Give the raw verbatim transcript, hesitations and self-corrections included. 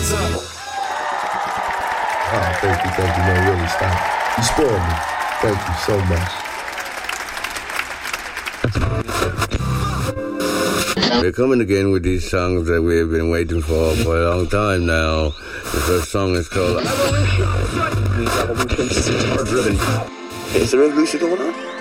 hands up. Oh, thank you, thank you. No, really, stop. You spoiled me. Thank you so much. We're coming again with these songs that we have been waiting for for a long time now. The first song is called Evolution. Evolution. Evolution. Is there evolution going on?